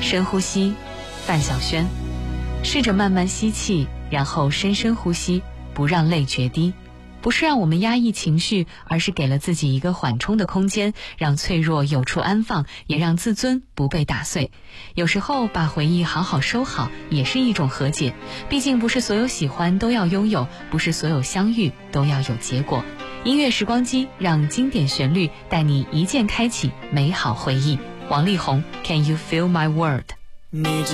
深呼吸，范晓萱。试着慢慢吸气，然后深深呼吸，不让泪决堤。不是让我们压抑情绪，而是给了自己一个缓冲的空间，让脆弱有处安放，也让自尊不被打碎。有时候把回忆好好收好，也是一种和解。毕竟不是所有喜欢都要拥有，不是所有相遇都要有结果。音乐时光机，让经典旋律带你一键开启美好回忆。王力宏 Can You Feel My World。 你知